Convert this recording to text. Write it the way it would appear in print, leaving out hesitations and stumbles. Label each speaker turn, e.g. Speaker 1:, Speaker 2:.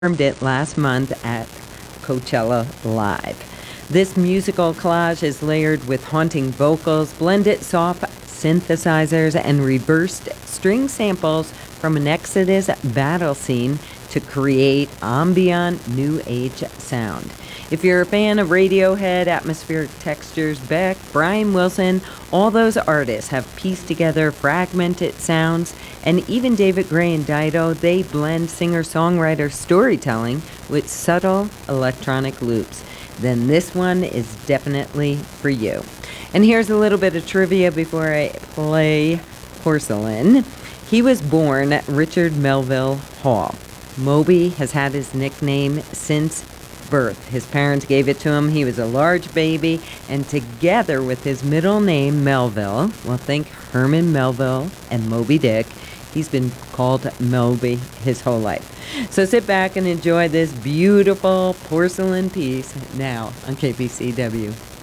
Speaker 1: performed it last month at Coachella Live. This musical collage is layered with haunting vocals, blended soft synthesizers, and reversed string samples from an Exodus battle scene to create ambient new age sound. If you're a fan of Radiohead, Atmospheric Textures, Beck, Brian Wilson, all those artists have pieced together fragmented sounds, and even David Gray and Dido, they blend singer-songwriter storytelling with subtle electronic loops. Then this one is definitely for you. And here's a little bit of trivia before I play Porcelain. He was born Richard Melville Hall. Moby has had his nickname since birth. His parents gave it to him. He was a large baby, and together with his middle name, Melville, well, think Herman Melville and Moby Dick, he's been called Moby his whole life. So sit back and enjoy this beautiful porcelain piece now on KPCW.